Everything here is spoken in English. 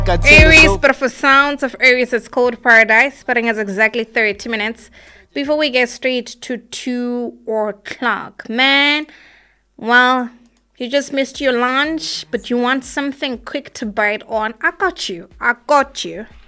Aries, but for sounds of Aries, it's called Paradise, putting us exactly 30 minutes before we get straight to 2 o'clock. Man, well, you just missed your lunch, but you want something quick to bite on. I got you. I got you.